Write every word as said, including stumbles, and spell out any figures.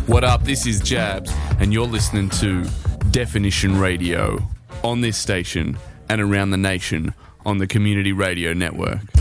What up? This is Jabs, and you're listening to Definition Radio on this station and around the nation on the Community Radio Network.